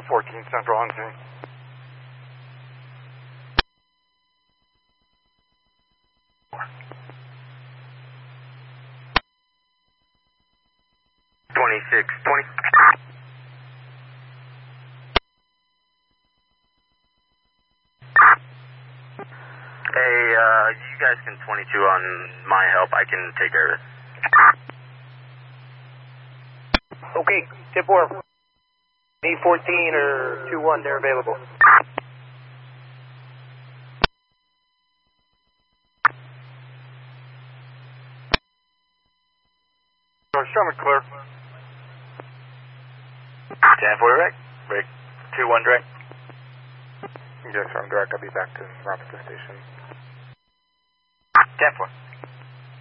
14 Central on scene. Hey, you guys can 22 on my help. I can take care of it. Okay, 10-4. Need 14 or 2-1, they're available. Show me clear. 10-4 direct. Break 2-1 direct. Yes, I'm direct. I'll be back to Rochester Station. 10-4.